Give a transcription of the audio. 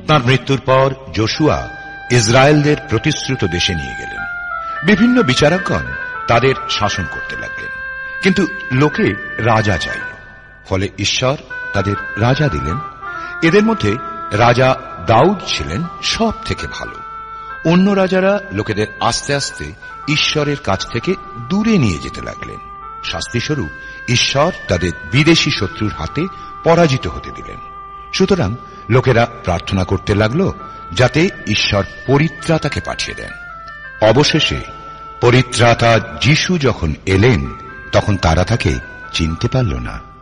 তার মৃত্যুর পর যোশুয়া ইসরায়েলদের প্রতিশ্রুত দেশে নিয়ে গেলেন। বিভিন্ন বিচারকগণ তাদের শাসন করতে লাগলেন, কিন্তু লোকে রাজা চাইল, ফলে ঈশ্বর তাদের রাজা দিলেন। এদের মধ্যে রাজা দাউদ ছিলেন সব থেকে ভালো। অন্য রাজারা লোকেদের আস্তে আস্তে ঈশ্বরের কাছ থেকে দূরে নিয়ে যেতে লাগলেন। শাস্তিস্বরূপ ঈশ্বর তাদের বিদেশি শত্রুর হাতে পরাজিত হতে দিলেন। সুতরাং লোকেরা প্রার্থনা করতে লাগল যাতে ঈশ্বর পরিত্রাতাকে পাঠিয়ে দেন। অবশেষে পরিত্রাতা যিশু যখন এলেন, তখন তারা তাকে চিনতে পারল না।